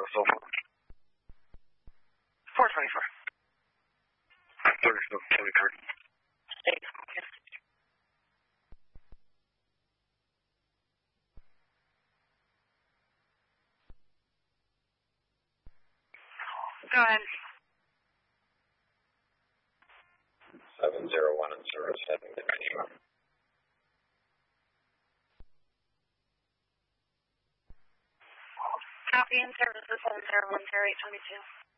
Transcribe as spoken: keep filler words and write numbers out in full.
cell phone. four twenty-four. thirty-seven twenty-three. Go ahead. seven zero one and zero seven zero. Copy in services seven zero one zero eight twenty-two.